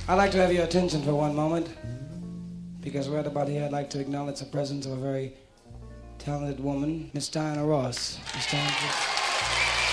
I'd like to have your attention for one moment, because right about here I'd like to acknowledge the presence of a very talented woman, Miss Diana Ross. Miss Diana, please.